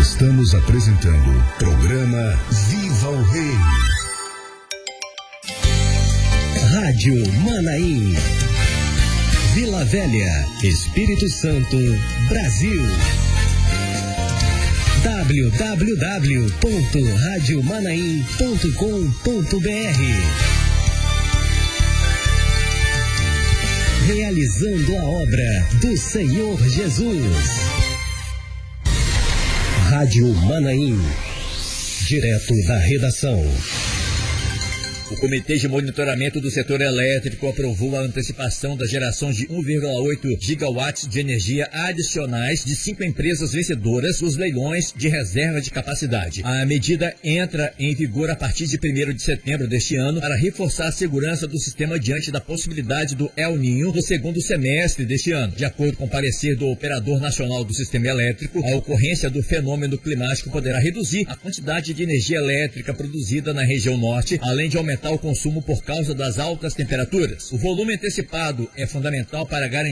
Estamos apresentando programa Viva o Rei. Rádio Manaim. Vila Velha, Espírito Santo, Brasil. www.radiomanaim.com.br. Realizando a obra do Senhor Jesus. Rádio Manaim, direto da redação. O Comitê de Monitoramento do Setor Elétrico aprovou a antecipação da geração de 1,8 gigawatts de energia adicionais de 5 empresas vencedoras nos leilões de reserva de capacidade. A medida entra em vigor a partir de 1º de setembro deste ano para reforçar a segurança do sistema diante da possibilidade do El Niño no segundo semestre deste ano. De acordo com o parecer do Operador Nacional do Sistema Elétrico, a ocorrência do fenômeno climático poderá reduzir a quantidade de energia elétrica produzida na região norte, além de aumentar o consumo por causa das altas temperaturas. O volume antecipado é fundamental para garantir